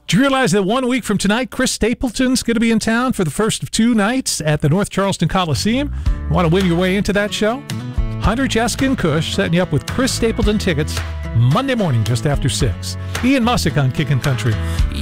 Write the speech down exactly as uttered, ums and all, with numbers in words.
Do you realize that one week from tonight, Chris Stapleton's going to be in town for the first of two nights at the North Charleston Coliseum? Want to win your way into that show? Hunter, Jessica, and Kush setting you up with Chris Stapleton tickets Monday morning just after six. Ian Mussick on Kickin' Country.